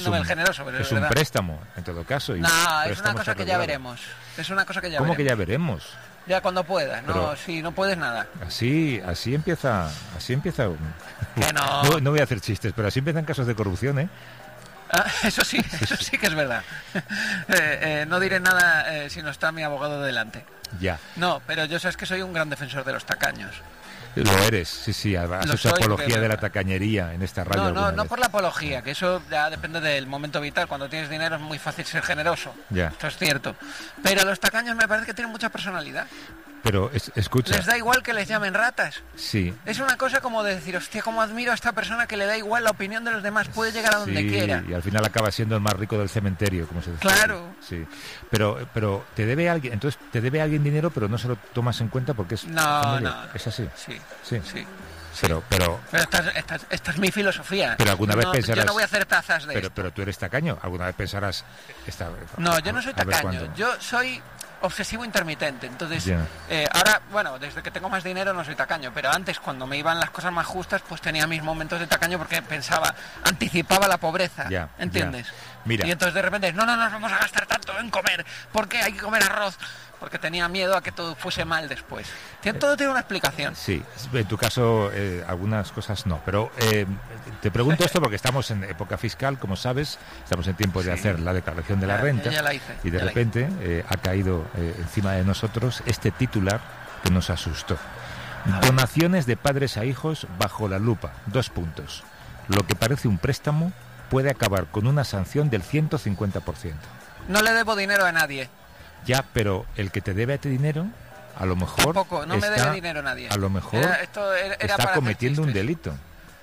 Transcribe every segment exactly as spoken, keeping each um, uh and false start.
no el generoso, pero es, es un verdad. préstamo, en todo caso. Y no, es una cosa que ya arreglados. veremos. Es una cosa que ya ¿Cómo veremos. que ya veremos? Ya cuando puedas, no, Pero- si no puedes nada. Así, así empieza, así empieza. un- Que no. no. No voy a hacer chistes, pero así empiezan casos de corrupción, ¿eh? Ah, eso sí, eso sí que es verdad. Eh, eh, no diré nada eh, si no está mi abogado delante. Ya. No, pero yo sabes que soy un gran defensor de los tacaños. Lo eres, sí, sí. Has Lo hecho soy, apología pero- de la tacañería en esta radio. No, no, alguna no vez. por la apología, que eso ya depende del momento vital. Cuando tienes dinero es muy fácil ser generoso. Ya. Esto es cierto. Pero los tacaños me parece que tienen mucha personalidad. Pero es- escucha. Les da igual que les llamen ratas. Sí. Es una cosa como de decir, hostia, cómo admiro a esta persona que le da igual la opinión de los demás, puede llegar a donde Sí, quiera. y al final acaba siendo el más rico del cementerio, como se dice. Claro. Sí. Pero, pero te debe alguien, entonces te debe alguien dinero, pero no se lo tomas en cuenta porque es No, familia. no. Es así. Sí, Sí. sí. Pero, pero, Pero esta, es- esta es- esta es mi filosofía. Pero alguna vez No, pensarás- Yo no voy a hacer tazas de pero, esto. pero tú eres tacaño. ¿Alguna vez pensarás esta, No, yo no soy a ver tacaño. cuándo? Yo soy obsesivo intermitente. Entonces, Ya. eh, ahora, bueno, desde que tengo más dinero no soy tacaño. Pero antes, cuando me iban las cosas más justas, pues tenía mis momentos de tacaño porque pensaba, anticipaba la pobreza. Ya, ¿Entiendes? ya. Mira. Y entonces de repente, no, no nos vamos a gastar tanto en comer. ¿Por qué hay que comer arroz? Porque tenía miedo a que todo fuese mal después. Tiene- Todo tiene una explicación. Sí, en tu caso eh, algunas cosas no, pero eh, te pregunto esto porque estamos en época fiscal, como sabes, estamos en tiempo de Sí. hacer la declaración de la Ya- renta ya la hice, y de ya la repente eh, ha caído eh, encima de nosotros este titular que nos asustó. Donaciones de padres a hijos bajo la lupa, dos puntos. Lo que parece un préstamo puede acabar con una sanción del ciento cincuenta por ciento. No le debo dinero a nadie. Ya, pero el que te debe a ti dinero, a lo mejor Tampoco, no me está- debe dinero a nadie. a lo mejor Era- esto era- era para está hacer cometiendo un chistes. delito.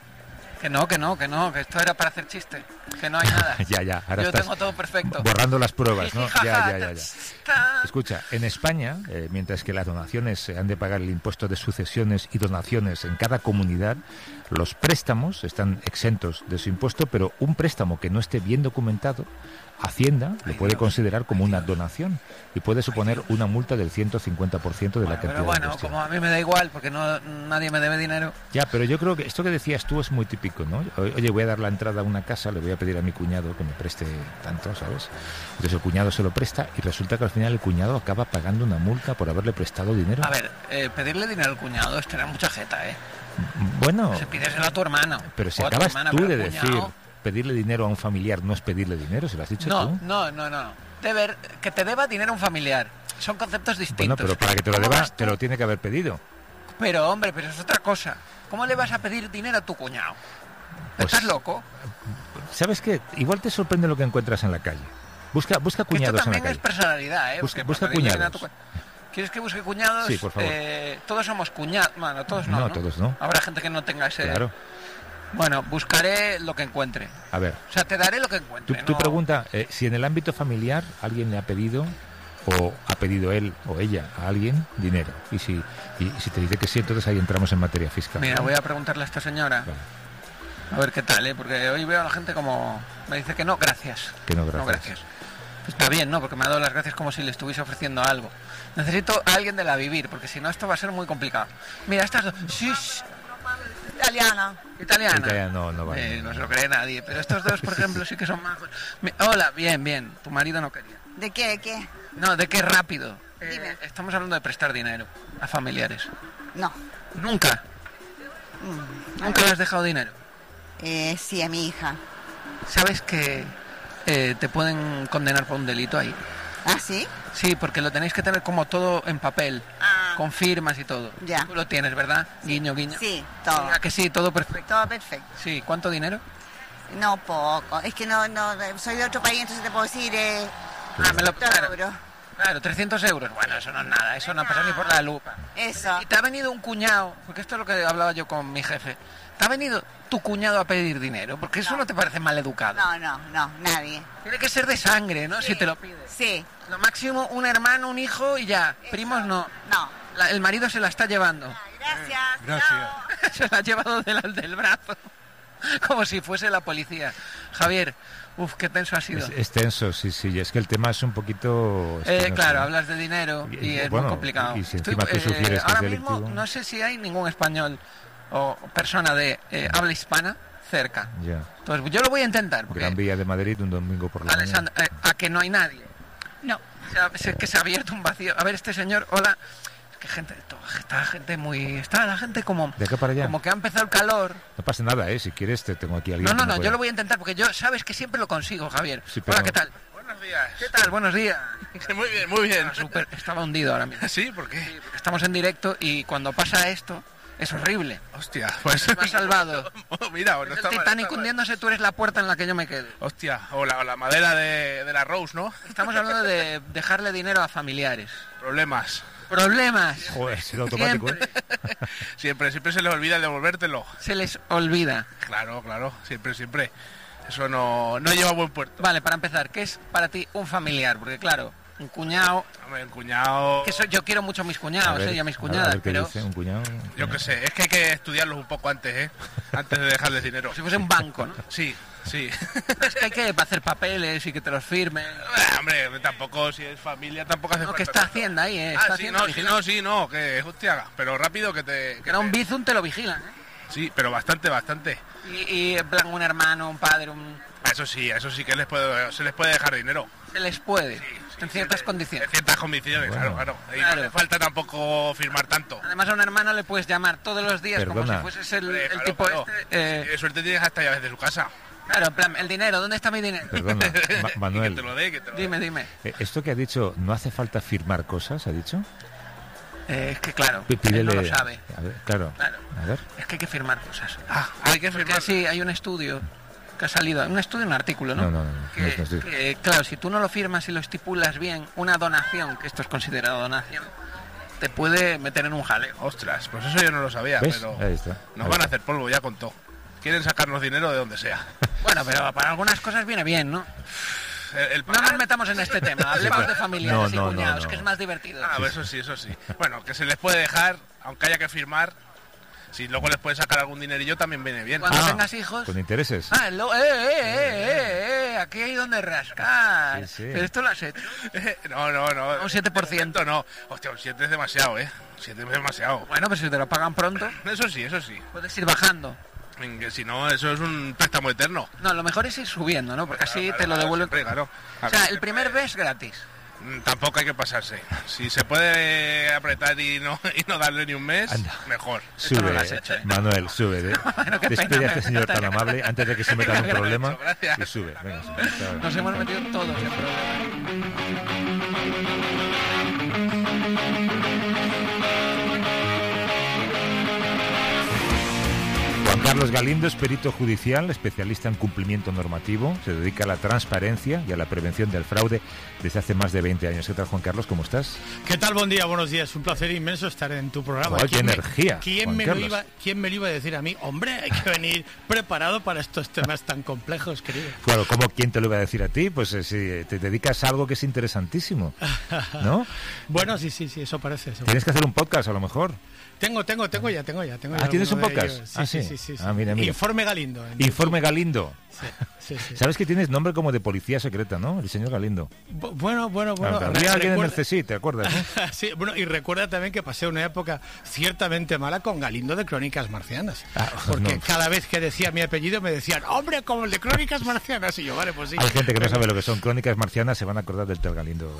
Que no, que no, que no, que esto era para hacer chiste. Que no hay nada. Ya, ya, ahora Yo estás tengo todo perfecto. borrando las pruebas, ¿no? Jiji, Ya, jaja, ya, ya, ya. ta- Escucha, en España, eh, mientras que las donaciones se han de pagar el impuesto de sucesiones y donaciones en cada comunidad, los préstamos están exentos de su impuesto, pero un préstamo que no esté bien documentado, Hacienda lo puede considerar como una donación y puede suponer una multa del ciento cincuenta por ciento de la Bueno, cantidad pero bueno, en cuestión. como a mí me da igual, porque no nadie me debe dinero. Ya, pero yo creo que esto que decías tú es muy típico, ¿no? O- Oye, voy a dar la entrada a una casa, le voy a pedir a mi cuñado que me preste tanto, ¿sabes? Entonces el cuñado se lo presta y resulta que al final el cuñado acaba pagando una multa por haberle prestado dinero. A ver, eh, pedirle dinero al cuñado es tener mucha jeta, ¿eh? Bueno, Se pídeselo a tu hermano. pero si o a tu acabas hermana, tú pero de al decir cuñado- pedirle dinero a un familiar no es pedirle dinero, ¿se lo has dicho No, tú? no, no, no. Deber, que te deba dinero un familiar. Son conceptos Bueno, distintos. pero para que te lo ¿Cómo deba, vas tú? te lo tiene que haber pedido. Pero, hombre, pero es otra cosa. ¿Cómo le vas a pedir dinero a tu cuñado? Pues- ¿Estás loco? ¿Sabes qué? Igual te sorprende lo que encuentras en la calle. Busca, busca Que esto cuñados en la también es calle. personalidad, ¿eh? Busca- Porque busca para pedirle dinero a cuñados. tu cu- ¿Quieres que busque cuñados? Sí, por favor. Eh, todos somos cuñados. Bueno, todos no, No, no, todos no. Habrá gente que no tenga ese... Claro. Bueno, buscaré lo que encuentre. A ver, O sea, te daré lo que tú, encuentre. tú no- pregunta eh, si en el ámbito familiar alguien le ha pedido o ha pedido él o ella a alguien dinero. Y si, y, y si te dice que sí, entonces ahí entramos en materia fiscal. Mira, voy a preguntarle a esta señora. Vale. A ver qué tal, ¿eh? Porque hoy veo a la gente como... Me dice que no, gracias. Que no, gracias. No, gracias. Está bien, ¿no? Porque me ha dado las gracias como si le estuviese ofreciendo algo. Necesito a alguien de la vivir, porque si no esto va a ser muy complicado. Mira, estas dos... Sí, sí. Italiana. Italiana. Italiana no, no vale. Eh, no se lo cree nadie. Pero estos dos, por ejemplo, sí que son majos. Mi- Hola, bien, bien. Tu marido no quería. ¿De qué? ¿De qué? No, ¿de qué rápido? Eh, Dime. estamos hablando de prestar dinero a familiares. No. Nunca. Mm, Nunca le has dejado dinero. Eh, sí, a mi hija. ¿Sabes que eh, te pueden condenar por un delito ahí? ¿Ah, sí? Sí, porque lo tenéis que tener como todo en papel, Ah, con firmas y todo. Ya. Tú lo tienes, ¿verdad? Guiño, guiño. sí, todo. ¿A que sí? Todo perfecto. Todo perfecto. Sí, ¿cuánto dinero? No poco. Es que no, no, soy de otro país, entonces te puedo decir, eh, Ah, me lo... todo Claro, euro. claro, trescientos euros. Bueno, eso no es nada, eso no pasa ni por la lupa. Eso. Y te ha venido un cuñado, porque esto es lo que hablaba yo con mi jefe. ¿Te ha venido tu cuñado a pedir dinero? Porque eso no, No. te parece mal educado. No, no, no, nadie. Tiene que ser de sangre, ¿no? Si te lo pide. Sí. Lo máximo, un hermano, un hijo y ya. Primos no. No. La- el marido se la está llevando. Gracias. Gracias. chao. Se la ha llevado del, del brazo. Como si fuese la policía. Javier, uff, qué tenso ha sido. Es, es tenso, sí, sí. y Es que el tema es un poquito... Eh, espinoso, claro, ¿no? hablas de dinero y, Y- es bueno, muy complicado. y si encima tú sugieres que es ahora delictivo. mismo no sé si hay ningún español o persona de eh, habla hispana cerca. Ya. Entonces yo lo voy a intentar. Porque, Gran Vía de Madrid, un domingo por la Alessandra, mañana. eh, a que no hay nadie. No. Se ha, se- que se ha abierto un vacío. A ver, este señor, hola. Es que gente, to- está gente muy... Está la gente como... De acá para allá. Como que ha empezado el calor. No pasa nada, ¿eh? Si quieres, te tengo aquí a alguien. No, no, que me no, pueda- yo lo voy a intentar porque yo, sabes que siempre lo consigo, Javier. Sí, pero- Hola, ¿qué tal? Buenos días. ¿Qué tal? Buenos días. Muy bien, muy bien. Ah, súper, estaba hundido ahora mismo. ¿Sí? ¿Por qué? Sí, porque estamos en directo y cuando pasa esto es horrible. Hostia, pues... Me has salvado. Mira, no Es está el mal, Titanic está mal. hundiéndose, tú eres la puerta en la que yo me quedo. Hostia, o la, o la madera de, de la Rose, ¿no? Estamos hablando de dejarle dinero a familiares. Problemas. Problemas. Joder, ha sido automático, Siempre ¿eh? Siempre, siempre se les olvida devolvértelo. se les olvida. Claro, claro, siempre, siempre. Eso no, no lleva a buen puerto. Vale, para empezar, ¿qué es para ti un familiar? Porque claro, un cuñado... Hombre, el cuñado... Que soy, yo quiero mucho a mis A cuñados, ver, eh, y a mis a ver, cuñadas, a ver qué pero dice un cuñado. Yo qué sé, es que hay que estudiarlos un poco antes, ¿eh? Antes de dejarles dinero. si fuese un banco, ¿no? Sí, sí. Es que hay que hacer papeles y que te los firmen. Eh, hombre, tampoco, si es familia, tampoco hace No, falta. que está tanto. Hacienda ahí, eh. Está Ah, sí, Hacienda no, sí, vigilando. no, sí, no, que hostia, pero rápido que te... Que Que era un te- bizum, te lo vigilan, ¿eh? Sí, pero bastante, bastante. Y, y en plan un hermano, un padre, un... Eso sí, eso sí que les puede, se les puede dejar dinero. Se les puede, Sí, en ciertas En condiciones. ciertas condiciones, Bueno. claro, claro. Y Claro. no hace falta tampoco firmar tanto. Además a un hermano le puedes llamar todos los días como Perdona. si fueses el, Hombre, el claro, tipo claro. este. eh, Si de suerte tienes hasta llaves de su casa. claro, en plan, el dinero, ¿dónde está mi dinero? Perdona, Ma- Y Manuel. que te lo dé, que te lo dé. Dime, dime. eh, Esto que ha dicho, no hace falta firmar cosas, ¿ha dicho? Eh, es que claro, P- él Pídele. no lo sabe. A ver, claro. Claro. A ver. Es que hay que firmar cosas. Ah, hay que Porque firmar. sí, hay un estudio que ha salido, un estudio, un artículo, ¿no? No, no, no, no, Que, no es- no es- que, claro, si tú no lo firmas y lo estipulas bien, una donación, que esto es considerado donación, te puede meter en un jaleo. Ostras, pues eso yo no lo sabía, ¿Ves? pero Ahí está. nos Ahí van está. a hacer polvo ya con todo. Quieren sacarnos dinero de donde sea. Bueno, pero para algunas cosas viene bien, ¿no? El, el No pagar- nos metamos en este tema, hablemos de familiares No, no, y cuñados, no, no. que es más divertido. Ah, eso sí, eso sí. Bueno, que se les puede dejar, aunque haya que firmar. Si luego les puede sacar algún dinerillo también viene bien. Cuando Ah, tengas hijos... Con intereses. Ah, lo- eh, eh, eh, eh, eh, aquí hay donde rascar. Sí, sí. Pero esto lo has hecho. No, no, no. Un siete por ciento. De momento no. Hostia, un siete es demasiado, ¿eh? Un siete es demasiado. Bueno, pero si te lo pagan pronto, Eso sí, eso sí. puedes ir bajando. Que si no, eso es un préstamo eterno. No, lo mejor es ir subiendo, ¿no? Porque así Claro, te lo claro, devuelven. siempre, claro. O sea, el primer mes gratis. Mm, Tampoco hay que pasarse. Si se puede apretar y no, y no darle ni un mes, Anda. mejor. Esto no Sube, lo has hecho, ¿eh? Manuel, sube. De, Bueno, qué despide pena, a este me señor tan encanta. amable antes de que se meta en un Gracias, problema. gracias. Y sube. Venga, sube. Hasta ahora. Nos hemos metido todos en problemas. Juan Carlos Galindo es perito judicial, especialista en cumplimiento normativo, se dedica a la transparencia y a la prevención del fraude desde hace más de veinte años. ¿Qué tal, Juan Carlos? ¿Cómo estás? ¿Qué tal? Buen día, buenos días. Un placer inmenso estar en tu programa. Joder, qué ¿Quién me- energía, ¿quién Juan me, lo Carlos. iba, ¿Quién me lo iba a decir a mí? Hombre, hay que venir preparado para estos temas tan complejos, querido. Claro, ¿cómo quién te lo iba a decir a ti? Pues eh, si te dedicas a algo que es interesantísimo, ¿no? Bueno, sí, sí, sí, eso parece. Eso Tienes que hacer un podcast a lo mejor. Tengo, tengo, tengo ya, tengo ya. Tengo ya Ah, ¿tienes alguno un de podcast? ellos. Ah, sí, sí. sí, sí, sí. Ah, mira, mira. Informe Galindo. en Informe YouTube. Galindo. Sí, sí, sí. ¿Sabes que tienes nombre como de policía secreta, no? El señor Galindo. Bu- Bueno, bueno, bueno. Había re- alguien en el recuerda- C S I, ¿te acuerdas? no? Sí, bueno, y recuerda también que pasé una época ciertamente mala con Galindo de Crónicas Marcianas. Ah, porque no. cada vez que decía mi apellido me decían, hombre, como el de Crónicas Marcianas. Y yo, vale, pues sí. Hay gente que no sabe lo que son crónicas marcianas, se van a acordar del tal Galindo.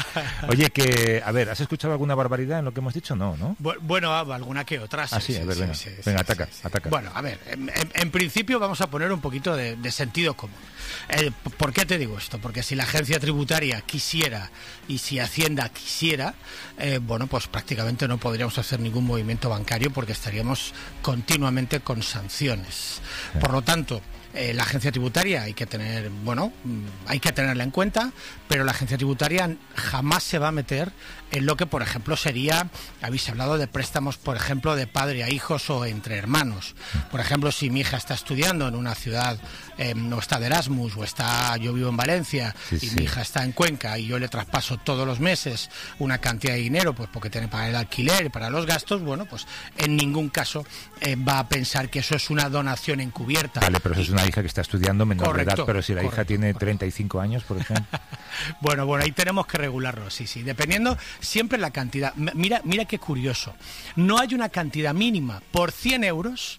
Oye, que, a ver, ¿has escuchado alguna barbaridad en lo que hemos dicho? No, ¿no? Bu- Bueno, ah, alguna que otra. Sí, Ah, sí, a ver, venga. Venga, ataca, ataca. Bueno, a ver, en, en- en principio vamos a poner un poquito de, de sentido común. Eh, ¿Por qué te digo esto? Porque si la agencia tributaria quisiera y si Hacienda quisiera, eh, bueno, pues prácticamente no podríamos hacer ningún movimiento bancario porque estaríamos continuamente con sanciones. Por lo tanto, eh, la agencia tributaria hay que tener, bueno, mm, hay que tenerla en cuenta, pero la agencia tributaria jamás se va a meter en lo que, por ejemplo, sería, habéis hablado de préstamos, por ejemplo, de padre a hijos o entre hermanos. Por ejemplo, si mi hija está estudiando en una ciudad, eh, o está de Erasmus, o está, yo vivo en Valencia, Sí, y sí. mi hija está en Cuenca, y yo le traspaso todos los meses una cantidad de dinero, pues porque tiene para el alquiler y para los gastos, bueno, pues en ningún caso eh, va a pensar que eso es una donación encubierta. Vale, pero eso es una hija que está estudiando menor de Correcto, edad, pero si la hija correcto, tiene correcto. treinta y cinco años, por ejemplo. Bueno, bueno, ahí tenemos que regularlo, sí, sí, dependiendo siempre la cantidad. M- Mira, mira qué curioso. No hay una cantidad mínima por cien euros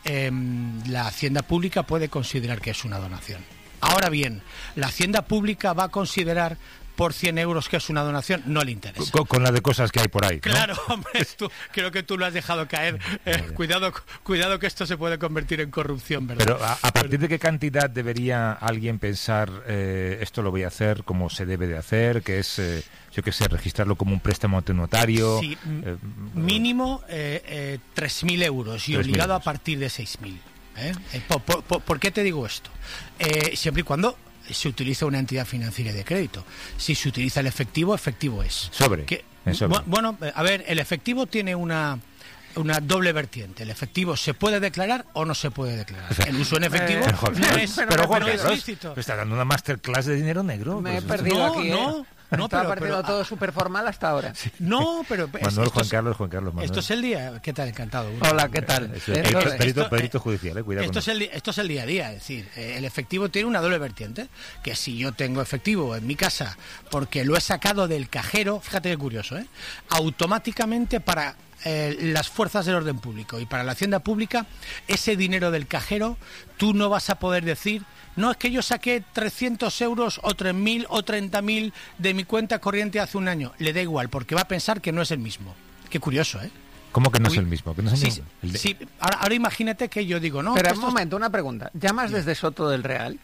eh, la Hacienda Pública puede considerar que es una donación. Ahora bien, ¿la Hacienda Pública va a considerar por cien euros que es una donación? No le interesa. Con, con la de cosas que hay por ahí, ¿no? Claro, hombre, tú, creo que tú lo has dejado caer. Eh, cuidado, cuidado que esto se puede convertir en corrupción, ¿verdad? Pero ¿a, a partir de qué cantidad debería alguien pensar eh, esto lo voy a hacer como se debe de hacer, que es, eh, yo qué sé, registrarlo como un préstamo ante notario? Sí, eh, mínimo eh, eh, tres mil euros y tres mil obligado euros. a partir de seis mil. ¿eh? Eh, por, por, por, ¿Por qué te digo esto? Eh, siempre y cuando se utiliza una entidad financiera de crédito. Si se utiliza el efectivo, efectivo es. Sobre. Que, en sobre. Bueno, a ver, el efectivo tiene una una doble vertiente. El efectivo se puede declarar o no se puede declarar. El uso en efectivo Eh, Juan no Carlos, es, pero, no Juan es Carlos, lícito. me está dando una masterclass de dinero negro. Me he Pues esto- perdido No, aquí, ¿eh? no, no, Estaba pero- partiendo pero- todo súper formal hasta ahora. No, pero Manuel, esto Juan es- Carlos, Juan Carlos, Manuel. Esto es el día. ¿Qué tal? Encantado. Hola, ¿qué tal? Eso, Eh, perito, esto- perito, esto- perito judicial, eh, cuidado Esto con es, el, di- esto es el día a día, es decir, eh, el efectivo tiene una doble vertiente, que si yo tengo efectivo en mi casa porque lo he sacado del cajero, fíjate qué curioso, ¿eh? automáticamente para eh, las fuerzas del orden público y para la hacienda pública, ese dinero del cajero, tú no vas a poder decir, no, es que yo saqué trescientos euros o tres mil o treinta mil de mi cuenta corriente hace un año, le da igual, porque va a pensar que no es el mismo. Qué curioso, ¿eh? ¿Cómo que no Uy, es el mismo? ¿Que no es el sí, mismo? El de- sí, ahora, ahora imagínate que yo digo, no, Pero esto un es- momento, una pregunta. ¿Llamas desde Soto del Real?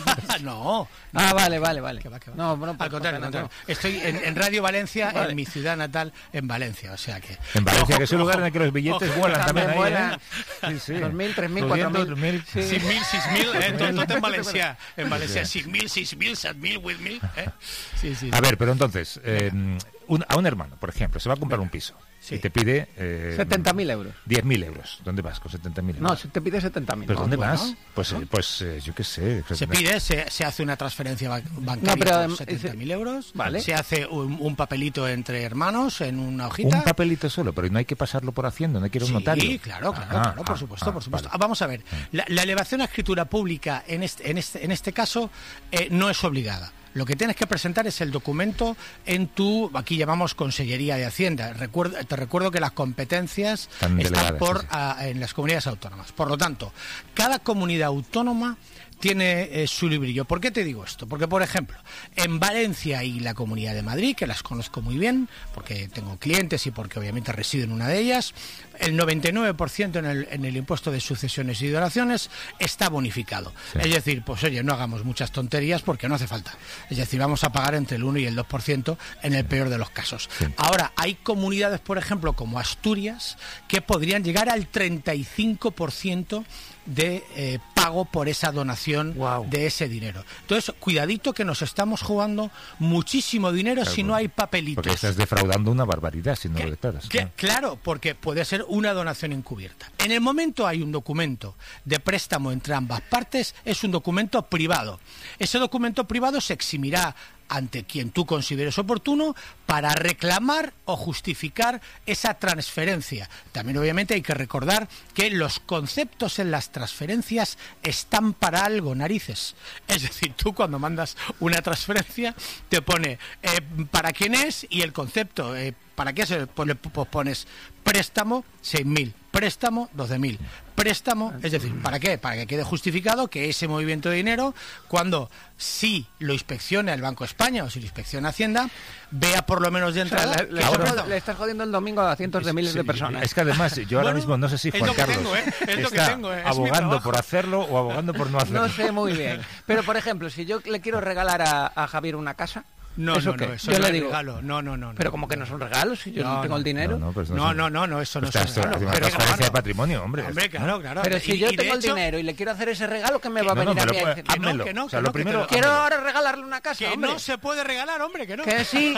no. Ah, vale, vale, vale. Que va, que va. No, no, al contrario, no, al no. contrario. Estoy en, en Radio Valencia, Vale. en mi ciudad natal, en Valencia, o sea que... En Valencia, Ojo, que es un lugar ojo, en el que los billetes ojo, vuelan también. también ahí, vuelan. ¿eh? Sí, sí. dos mil, tres mil, doscientos, cuatro mil. tres mil. Sí. seis mil, seis mil, eh, Sí. tot, tot en Valencia, en Valencia, seis mil, seis mil, siete mil, ocho mil, eh. Sí, sí. A ver, pero entonces, eh, un- a un hermano, por ejemplo, se va a comprar un piso Sí. y te pide... Eh, setenta mil euros. diez mil euros. ¿Dónde vas con setenta mil euros? No, si te pide setenta mil. ¿Pero dónde bueno, vas? Pues, ¿no? eh, pues eh, yo qué sé. Se pide, se, se hace una transferencia ba- bancaria No, pero por adem- setenta mil euros, Vale. se hace un, un papelito entre hermanos en una hojita. Un papelito solo, pero no hay que pasarlo por Hacienda, no hay que ir a un Sí, notario. claro, claro, Ah, claro, por ah, supuesto, ah, por supuesto. vale. Ah, vamos a ver, la, la elevación a escritura pública en este, en este, en este caso eh, no es obligada. Lo que tienes que presentar es el documento en tu, aquí llamamos Consellería de Hacienda. Recuerdo, te recuerdo que las competencias Están están delegadas, por, sí, sí. a- en las comunidades autónomas. Por lo tanto, cada comunidad autónoma tiene eh, su librillo. ¿Por qué te digo esto? Porque, por ejemplo, en Valencia y la Comunidad de Madrid, que las conozco muy bien, porque tengo clientes y porque obviamente resido en una de ellas, el noventa y nueve por ciento en el, en el impuesto de sucesiones y donaciones está bonificado. Sí. Es decir, pues oye, no hagamos muchas tonterías porque no hace falta. Es decir, vamos a pagar entre el uno y el dos por ciento en el peor de los casos. Sí. Ahora, hay comunidades, por ejemplo, como Asturias, que podrían llegar al treinta y cinco por ciento de eh, pago por esa donación Guau. de ese dinero. Entonces, cuidadito que nos estamos jugando muchísimo dinero Claro, si no hay papelitos. Porque estás defraudando una barbaridad si no lo declaras. Que- claro. claro, porque puede ser una donación encubierta. En el momento hay un documento de préstamo entre ambas partes, es un documento privado. Ese documento privado se eximirá ante quien tú consideres oportuno para reclamar o justificar esa transferencia. También obviamente hay que recordar que los conceptos en las transferencias están para algo, narices. Es decir, tú cuando mandas una transferencia te pone eh, para quién es y el concepto, eh, ¿para qué se pues le pues pones préstamo seis mil, préstamo doce mil, préstamo, es decir, ¿para qué? Para que quede justificado que ese movimiento de dinero, cuando si lo inspecciona el Banco de España o si lo inspecciona Hacienda, vea por lo menos de O sea, entrada le, le que estás ese jod- préstamo- le estás jodiendo el domingo a cientos de miles Sí, de personas. Es que además, yo ahora Bueno, mismo no sé si es Juan lo que Carlos tengo, ¿eh? Es lo que está tengo, ¿eh? Es mi abogando trabajo. por hacerlo o abogando por no hacerlo. No sé muy bien. Pero, por ejemplo, si yo le quiero regalar a, a Javier una casa, No, ¿eso no, qué? no, eso yo no le es digo, regalo. No, no, no. pero no. como que no son regalos, si yo no, No, tengo no. el dinero. No, no, pues No, son- no, no, no, eso no Pues es está- regalo. hace una Pero transferencia claro, de patrimonio, hombre. Hombre, claro, claro. Pero si Y- yo y de tengo el hecho- dinero y le quiero hacer ese regalo, ¿qué me va a No, no, venir me a mí lo a puede- decir? házmelo. que no, O sea, que lo no, que primero... te lo- Quiero házmelo. ahora regalarle una casa, Que hombre. no se puede regalar, hombre, que no. Que sí.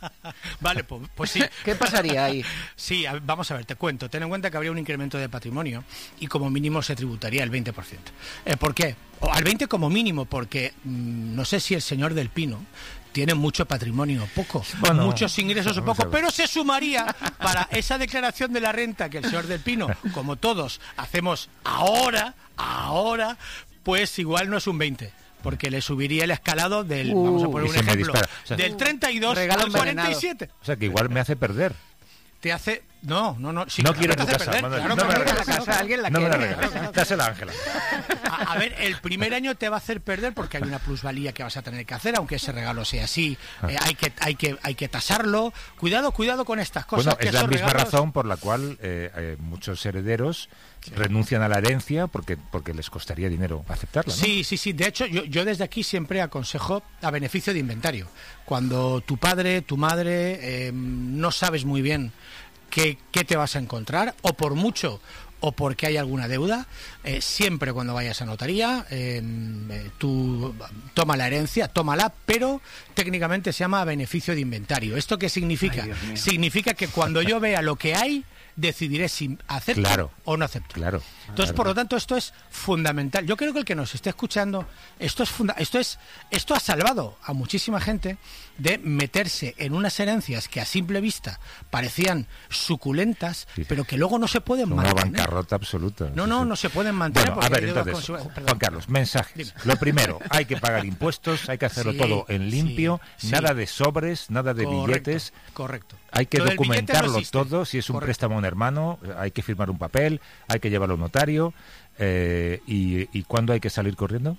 Vale, pues, pues sí. ¿Qué pasaría ahí? Sí, a- vamos a ver, te cuento. Ten en cuenta que habría un incremento de patrimonio y como mínimo se tributaría el veinte por ciento. Eh, ¿Por qué? O al veinte como mínimo, porque mm, no sé si el señor del Pino tiene mucho patrimonio o poco, Bueno, muchos ingresos o vamos a poco, ver. pero se sumaría para esa declaración de la renta que el señor del Pino, como todos, hacemos ahora, ahora, pues igual no es un veinte. Porque le subiría el escalado del, Uh, vamos a poner y un se me ejemplo, dispara. O sea, del treinta y dos regalo al envenenado. cuarenta y siete. O sea, que igual me hace perder. Te hace No, no, no. Sí, no que quiero te tu hace casa. perder, Manuel, claro, no me la claro, regales. claro, claro. alguien la No me la quiere. regales. Dásela a Ángela. A, a ver, el primer año te va a hacer perder porque hay una plusvalía que vas a tener que hacer, aunque ese regalo sea así. Eh, hay que hay que hay que tasarlo. Cuidado, cuidado con estas cosas. Bueno, que es la esos misma regalos- razón por la cual eh, eh, muchos herederos renuncian a la herencia porque porque les costaría dinero aceptarla, ¿no? Sí, sí, sí. De hecho, yo, yo desde aquí siempre aconsejo a beneficio de inventario. Cuando tu padre, tu madre, eh, no sabes muy bien qué, qué te vas a encontrar, o por mucho, o porque hay alguna deuda, eh, siempre cuando vayas a notaría, eh, eh, tú toma la herencia, tómala, pero técnicamente se llama beneficio de inventario. ¿Esto qué significa? Ay, Dios mío. Significa que cuando yo vea lo que hay, decidiré si acepto Claro. o no acepto. Claro. Entonces, claro. por lo tanto, esto es fundamental. Yo creo que el que nos esté escuchando, esto es funda esto es esto ha salvado a muchísima gente de meterse en unas herencias que a simple vista parecían suculentas, Sí. pero que luego no se pueden Una mantener. bancarrota absoluta. No, Sí, no, sí. no se pueden mantener. Bueno, a porque ver, hay deuda entonces, con su- perdón. Juan Carlos, mensajes. Dime. Lo primero, hay que pagar impuestos, hay que hacerlo Sí, todo en limpio, sí, sí. nada de sobres, nada de Correcto, billetes. correcto. Hay que Lo del billete no documentarlo existe. todo. Si es un Correcto. préstamo a un hermano, hay que firmar un papel, hay que llevarlo a un notario. Eh, y, ¿Y cuándo hay que salir corriendo?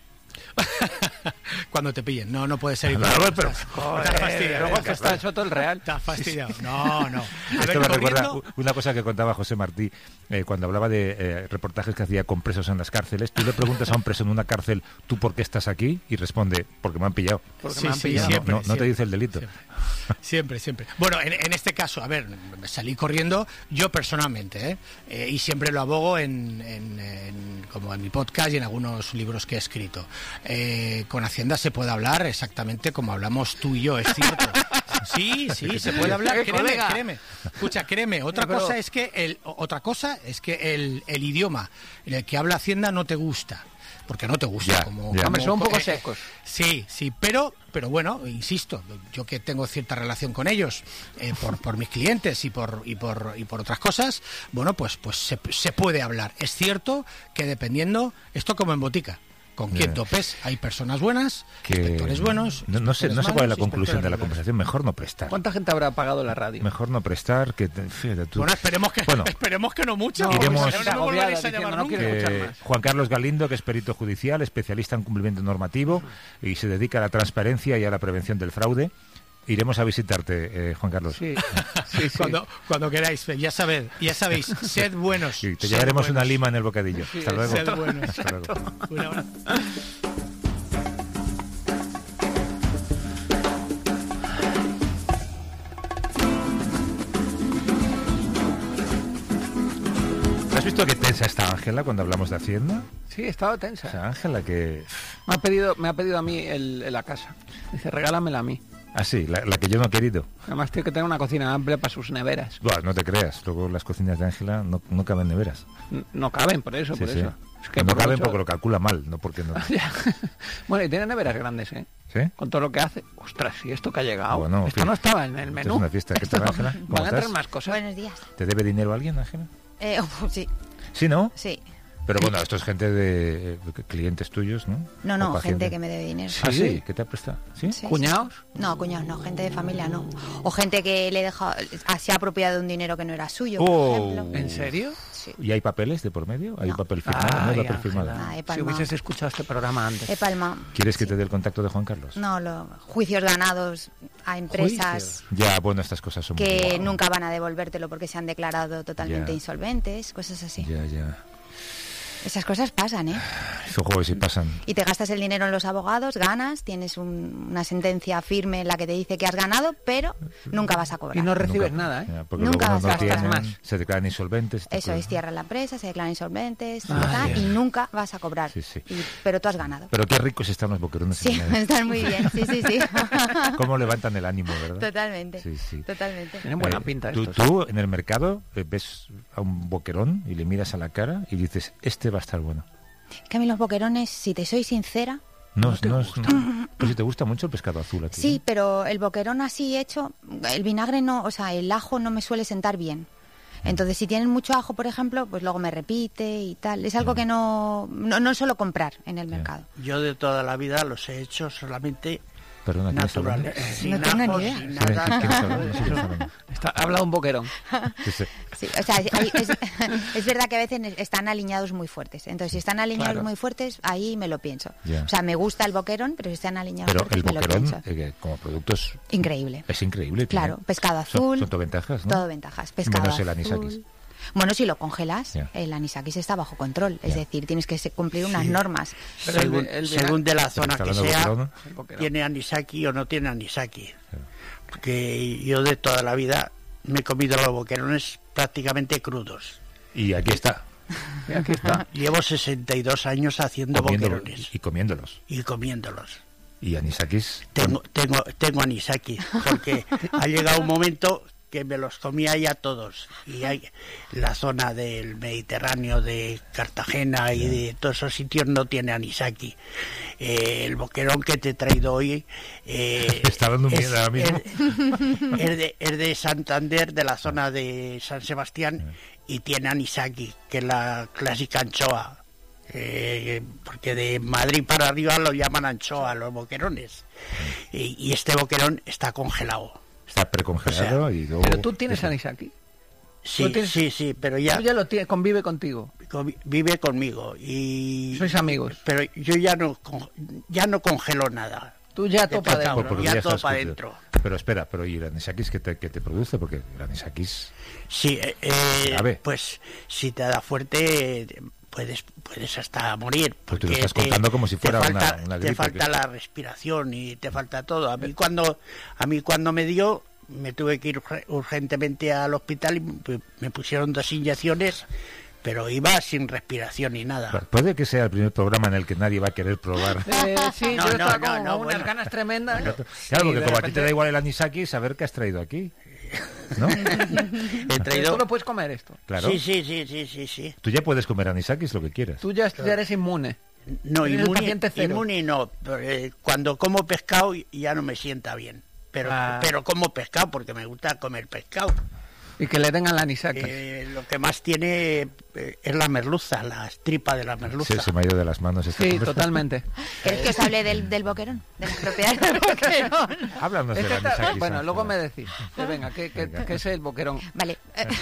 Cuando te pillen. No, no puede ser. No, igual. pero- Estás- Joder, estás fastidiado. luego que está hecho todo el real. Estás fastidiado. No, no. A Esto ver, me recuerda corriendo- u- una cosa que contaba José Martí eh, cuando hablaba de eh, reportajes que hacía con presos en las cárceles. Tú le preguntas a un preso en una cárcel, ¿tú por qué estás aquí? Y responde, porque me han pillado. Porque Sí, me han sí, pillado. No, siempre, no, no te siempre, dice el delito. Siempre, siempre. siempre. Bueno, en, en este caso, a ver, salí corriendo yo personalmente, ¿eh? Eh, y siempre lo abogo en, en- en- como en mi podcast y en algunos libros que he escrito. Eh, con Hacienda se puede hablar exactamente como hablamos tú y yo, es cierto. Sí, sí, se puede hablar, Eh, créeme, colega. créeme. Escucha, créeme, otra Eh, pero- cosa es que el, otra cosa es que el, el idioma en el que habla Hacienda no te gusta. Porque no te gusta. Ya, como, ya. Hombre, son un poco eh, secos. Sí, sí, pero, pero bueno, insisto, yo que tengo cierta relación con ellos, eh, por, por mis clientes y por, y por, y por otras cosas, bueno, pues, pues se, se puede hablar. Es cierto que dependiendo, esto como en botica, con quien Ya. topes, hay personas buenas, Que inspectores buenos. No, no sé, no inspectores sé cuál es la malos, conclusión de la inspectores conversación. Mejor no prestar. ¿Cuánta gente habrá pagado la radio? Mejor no prestar. Que te- fíjate tú. Bueno, esperemos que, Bueno, esperemos que no mucho. No, porque iremos- si no, no me volveréis a diciendo, llamar no nunca. quiero escuchar que más. Juan Carlos Galindo, que es perito judicial, especialista en cumplimiento normativo y se dedica a la transparencia y a la prevención del fraude. Iremos a visitarte, eh, Juan Carlos. Sí, sí, sí. Cuando, cuando queráis, ya sabed, ya sabéis, sed buenos. Sí, te sed llevaremos una buenos. lima en el bocadillo. Hasta luego. Sed buenos. Hasta luego. Un abrazo. ¿Has visto qué tensa está Ángela cuando hablamos de Hacienda? Sí, he estado O tensa. sea, Ángela que... Me ha pedido, me ha pedido a mí el, la casa. Dice, regálamela a mí. Ah, sí, la, la que yo no he querido. Además tiene que tener una cocina amplia para sus neveras. Buah, no te creas, luego las cocinas de Ángela no, no caben neveras. N- No caben por eso, Sí, por sí. eso. Es no por caben mucho- porque lo calcula mal, no porque no. Ya. Bueno, y tiene neveras grandes, ¿eh? ¿Sí? Con todo lo que hace. Ostras, ¿y esto que ha llegado? Bueno, esto fin. no estaba en el Esto menú. es una fiesta. ¿Qué Esto tal, no- Ángela? ¿Cómo Van a entrar estás? más cosas. Buenos días. ¿Te debe dinero alguien, Ángela? Eh, oh, sí, Sí, ¿no? sí. Pero bueno, esto es gente de eh, clientes tuyos, ¿no? No, O no, pacientes. gente que me debe dinero. Ah, ¿Sí? sí, ¿qué te ha prestado? ¿Sí? Sí, ¿Cuñados? sí. No, cuñados no, gente de familia no. O gente que le deja, se ha apropiado de un dinero que no era suyo, Oh. por ejemplo. ¿En serio? Sí. ¿Y hay papeles de por medio? ¿Hay No. papel firmado? no hay Ay, papel firmado. Ángela, Ah, he si palmado. hubieses escuchado este programa antes. He palmado. ¿Quieres que Sí. te dé el contacto de Juan Carlos? No, los juicios ganados a empresas Ya, bueno, estas cosas son que muy... nunca van a devolvértelo porque se han declarado totalmente Ya. insolventes, cosas así. Ya, ya. Esas cosas pasan, ¿eh? Esos juegos sí pasan. Y te gastas el dinero en los abogados, ganas, tienes un- una sentencia firme en la que te dice que has ganado, pero nunca vas a cobrar. Y no recibes Nunca. nada, ¿eh? Ya, porque Nunca luego no vas a tienen, gastar más. se declaran insolventes. este Eso tipo es, de- cierran la empresa, se declaran insolventes, ta, Ay, ta, ay. y nunca vas a cobrar. Sí, sí. Y- pero tú has ganado. Pero qué ricos están los boquerones. Sí, en la- están muy bien, sí, sí, sí. Cómo levantan el ánimo, ¿verdad? Totalmente, Sí, sí. totalmente. Tienen buena Eh, pinta tú, estos. tú en el mercado eh, ves a un boquerón y le miras a la cara y dices, este va a estar bueno. Que a mí los boquerones, si te soy sincera, No, no, es- pues si te gusta mucho el pescado azul a ti. sí, ¿eh? pero el boquerón así hecho, el vinagre no, o sea, el ajo no me suele sentar bien. Entonces, si tienen mucho ajo, por ejemplo, pues luego me repite y tal. Es algo que no, no, no suelo comprar en el mercado. Yo de toda la vida los he hecho solamente Perdona, ¿quién está hablando? naturales, sin No tengo ajo, ni idea. sin Sí, nada. ¿quién está hablando? No sé quién está hablando. Está, ha hablado un boquerón. Sí, sí. Sí, o sea, hay- es, es verdad que a veces están alineados muy fuertes. Entonces, si están alineados Claro. muy fuertes, ahí me lo pienso. Ya. O sea, me gusta el boquerón, pero si están alineados Pero fuertes, el me lo boquerón, pienso. eh, como producto, es, Increíble. es increíble. Claro, tiene- pescado son- azul. Son, todo ventajas, ¿no? Todo ventajas. Pescado Menos el azul. anisakis. Bueno, si lo congelas, Ya. el anisakis está bajo control. Es Ya. decir, tienes que se- cumplir unas Sí. normas. Pero el- según, el- según de la zona está que hablando de sea, boquerón. El boquerón. tiene anisaki o no tiene anisaki. Porque yo de toda la vida me he comido los boquerones prácticamente crudos. Y aquí está, Y aquí está. Llevo sesenta y dos años haciendo comiéndolo- boquerones y comiéndolos. y comiéndolos. Y anisakis, Tengo, tengo, tengo anisaki, porque ha llegado un momento que me los comía ya todos. Y hay la zona del Mediterráneo, de Cartagena y de todos esos sitios no tiene anisaki. Eh, el boquerón que te he traído hoy eh, Está dando miedo ahora mismo. es- es de, es de Santander, de la zona de San Sebastián, y tiene anisaki, que es la clásica anchoa. Eh, porque de Madrid para arriba lo llaman anchoa, los boquerones. Y, y este boquerón está congelado. está precongelado O sea, y luego... Pero tú tienes anisaki. Sí, Tú tienes- sí, sí, pero ya, Tú ya lo tienes, convive contigo. convi- vive conmigo. Y Sois amigos. pero yo ya no con- ya no congelo nada. Tú ya De topa pescado, dentro. ¿no? porque ya ya todo estás para cumplido. adentro. Pero espera, pero ¿y el anisakis que te, que te produce? Porque el anisakis... Sí, eh, eh, Sabe. pues si te da fuerte eh, puedes puedes hasta morir. Pues tú lo porque estás te- contando como si te fuera una- falta, una Te gripe, falta que- la respiración y te falta todo. A mí cuando a mí cuando me dio me tuve que ir urge- urgentemente al hospital y me- me pusieron dos inyecciones, pero iba sin respiración ni nada. Puede que sea el primer programa en el que nadie va a querer probar. Eh, sí, No, yo no, estaba no, con no, unas bueno. ganas tremendas. Claro, Sí, porque de como a ti repente- te da igual el anisakis, saber qué has traído aquí. ¿No? He Pero traído tú no puedes comer esto. Claro. Sí, sí, sí, sí, sí, sí. Tú ya puedes comer anisakis lo que quieras. Tú ya, ya eres inmune. No, Eres el inmune, paciente cero. inmune no. pero, eh, cuando como pescado ya no me sienta bien. Pero, Ah. pero como pescado porque me gusta comer pescado. Y que le den al anisaki. Eh, lo que más tiene eh, es la merluza, la tripa de la merluza. Se, se me ha ido de las manos esta Sí, conversación. totalmente. ¿Queréis que os hable del, del boquerón? De las propiedades del boquerón. Háblanos Es del que está- anisakis. bueno, Ángela. luego me decís. Eh, venga, ¿qué, qué, Venga. qué es el boquerón? Vale.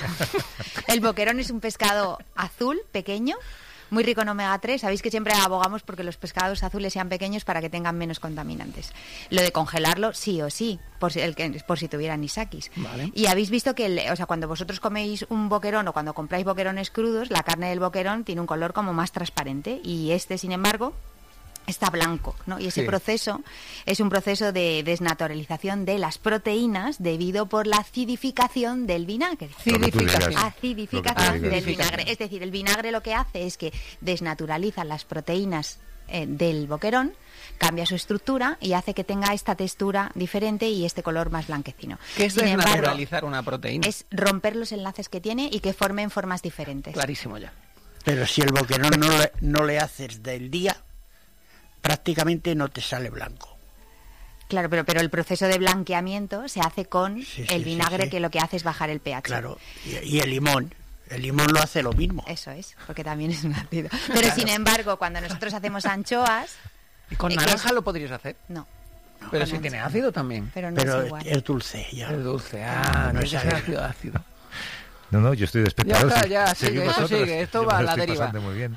El boquerón es un pescado azul, pequeño, muy rico en omega tres. Sabéis que siempre abogamos porque los pescados azules sean pequeños para que tengan menos contaminantes. Lo de congelarlo, sí o sí, por si, el que, por si tuvieran anisakis. Vale. Y habéis visto que, el- o sea, cuando vosotros coméis un boquerón o cuando compráis boquerones crudos, la carne del boquerón tiene un color como más transparente y este, sin embargo, está blanco, ¿no? Y ese Sí. proceso es un proceso de desnaturalización de las proteínas debido por la acidificación del vinagre. Lo que tú digas. Acidificación. Acidificación Lo que tú del digas. vinagre. Es decir, el vinagre lo que hace es que desnaturaliza las proteínas eh, del boquerón, cambia su estructura y hace que tenga esta textura diferente y este color más blanquecino. ¿Qué es Sin embargo, desnaturalizar una proteína? es romper los enlaces que tiene y que formen formas diferentes. Clarísimo ya. Pero si el boquerón no le, no le haces del día, prácticamente no te sale blanco. Claro, pero, pero el proceso de blanqueamiento se hace con Sí, sí, el sí, vinagre sí. que lo que hace es bajar el pH. Claro. Y, y el limón. El limón lo hace lo mismo. Eso es, porque también es un ácido. Pero sin embargo, cuando nosotros hacemos anchoas, ¿Y con Eh, que naranja es- lo podrías hacer? no. Pero con si tiene anchoa. ácido también. Pero no Pero es igual. es dulce ya. Es dulce. Ah, no No es es que sea ácido. ácido, ácido. No, no, yo estoy de espectador. Ya está, sí. ya, Seguid sigue, esto vosotros. sigue, esto Yo va me a lo la estoy deriva. pasando muy bien.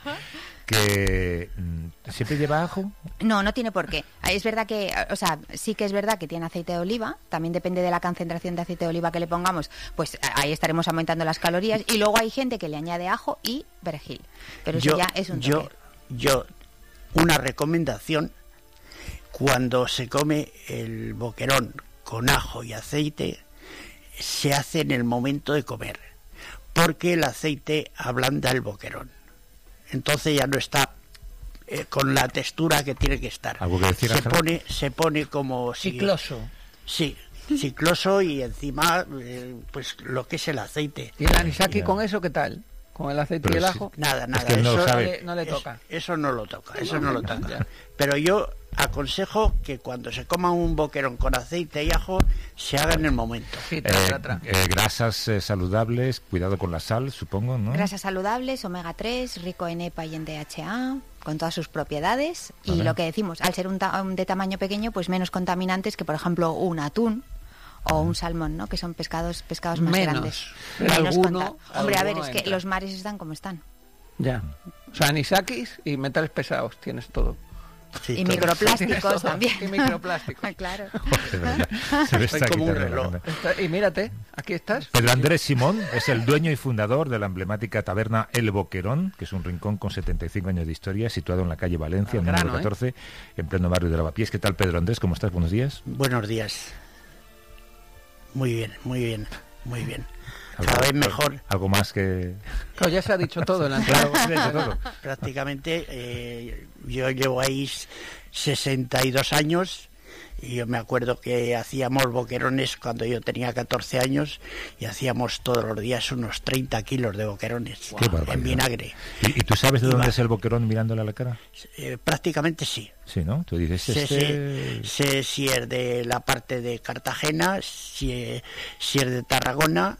Que mm, siempre lleva ajo. No, no tiene por qué. Es verdad que, o sea, sí que es verdad que tiene aceite de oliva, también depende de la concentración de aceite de oliva que le pongamos, pues ahí estaremos aumentando las calorías. Y luego hay gente que le añade ajo y perejil. Pero eso yo, ya es un yo, toque. yo, una recomendación, cuando se come el boquerón con ajo y aceite, se hace en el momento de comer, porque el aceite ablanda el boquerón. Entonces ya no está eh, con la textura que tiene que estar. ¿Algo que decir, se Ángela? pone, se pone como si- Cicloso. Sí, cicloso y encima eh, pues lo que es el aceite. ¿Y el anisaki Ya. con eso qué tal? con el aceite Pero y el sí. ajo. Nada, nada. que él no eso, lo No sabe. le, no le eso- toca. Eso, no lo toca, eso no lo toca. Ya. Pero yo aconsejo que cuando se coma un boquerón con aceite y ajo, se haga en el momento. Sí, Eh, tra, tra, tra. eh, grasas eh, saludables, cuidado con la sal, supongo, ¿no? Grasas saludables, omega tres, rico en E P A y en D H A, con todas sus propiedades. Y Vale. lo que decimos, al ser un, ta- un de tamaño pequeño, pues menos contaminantes que, por ejemplo, un atún o un salmón, ¿no? Que son pescados pescados más Menos, grandes. pero Menos alguno- conta- Hombre, a ver, alguno es que entra. los mares están como están. Ya. O sea, anisakis y metales pesados, tienes todo. Sí, Y todo. Tienes microplásticos todo. también. Y microplásticos. Claro. De verdad, se me Soy está como un quitando la reloj. gana. Está- y mírate, aquí estás. Pedro Andrés Simón es el dueño y fundador de la emblemática taberna El Boquerón, que es un rincón con setenta y cinco años de historia, situado en la calle Valencia, Al número grano, ¿eh? catorce, en pleno barrio de Lavapiés. ¿Qué tal, Pedro Andrés? ¿Cómo estás? Buenos días. Buenos días. Muy bien, muy bien, muy bien. ¿Algo- Cada vez mejor. Algo más que... Claro, ya se ha dicho todo en la Claro, entrada. sí, de todo. Prácticamente eh, yo llevo ahí sesenta y dos años y yo me acuerdo que hacíamos boquerones cuando yo tenía catorce años y hacíamos todos los días unos treinta kilos de boquerones Qué barbaridad. en vinagre. ¿Y, y tú sabes de Y dónde va. es el Boquerón mirándole a la cara? Eh, prácticamente sí. Sí, ¿no? Tú dices, Sé, este... sé- sé si es de la parte de Cartagena, si, es- si es de Tarragona,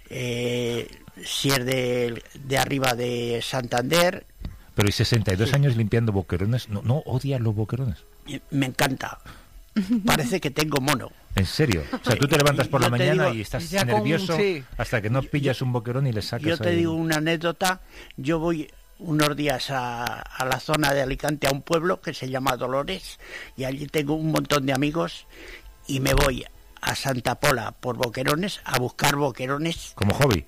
eh, si es de, de arriba de Santander. Pero y sesenta y dos Sí. años limpiando boquerones, ¿no, no odias los boquerones? Y me encanta. Parece que tengo mono. ¿En serio? O sea, tú te levantas por la Yo te mañana digo, y estás ya con- nervioso sí. hasta que no pillas un boquerón y le sacas Yo te ahí. digo una anécdota. Yo voy unos días a, a la zona de Alicante, a un pueblo que se llama Dolores, y allí tengo un montón de amigos y me voy a Santa Pola por boquerones, a buscar boquerones. Como hobby.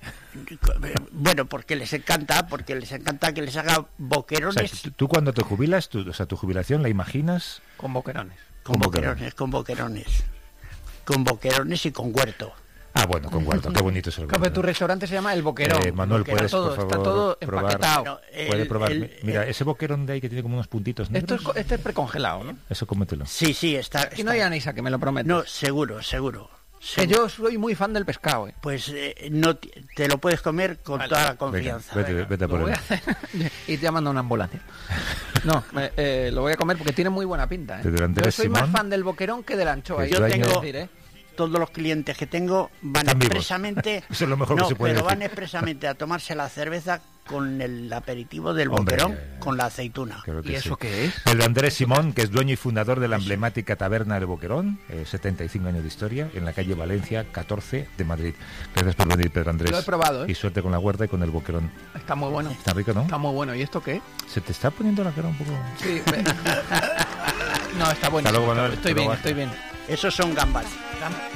Bueno, porque les encanta, porque les encanta que les haga O sea, boquerones tú, tú cuando te jubilas, tú, o sea, tu jubilación la imaginas Con boquerones. con con boquerones, con boquerones, con boquerones y con huerto. Ah, bueno, con huerto, qué bonito es el Claro, pero tu huerto. restaurante se llama El Boquerón. Eh, Manuel, Boquerón. puedes, todo, por favor, está todo probar. empaquetado. No, el- Puede probar. el- Mira, el- ese boquerón de ahí que tiene como unos puntitos Esto negros, es, co- este es precongelado, ¿no? eso cómetelo. Sí, sí, está. Aquí no hay está- anisa, que me lo prometo. No, seguro, seguro. Que seguro. yo soy muy fan del pescado, ¿eh? Pues eh, no te, te lo puedes comer con Vale. toda la Venga, confianza. vete, vete a Lo por voy él. a hacer y te mando una ambulancia. No, me- eh, lo voy a comer porque tiene muy buena pinta, ¿eh? Pedro Yo Andrés soy más Simón. fan del boquerón que del anchoa. Que Yo dueño- tengo que decir, ¿eh? Todos los clientes que tengo van Están vivos. expresamente. Eso es lo mejor que no, se puede pero decir. van expresamente a tomarse la cerveza con el aperitivo del Hombre, boquerón, eh, con la aceituna. Creo que ¿Y eso sí. qué es? Pedro Andrés Simón, que es dueño y fundador de la emblemática taberna de Boquerón, eh, setenta y cinco años de historia, en la calle Valencia, catorce de Madrid. Gracias por venir, Pedro Andrés. Lo he probado, ¿eh? Y suerte con la huerta y con el Boquerón. Está muy bueno. Está rico, ¿no? Está muy bueno. ¿Y esto qué? Se te está poniendo la cara un poco... Sí. me- no, está bueno. Hasta luego, Manuel. Estoy Hasta bien, luego. estoy bien. Esos son gambas.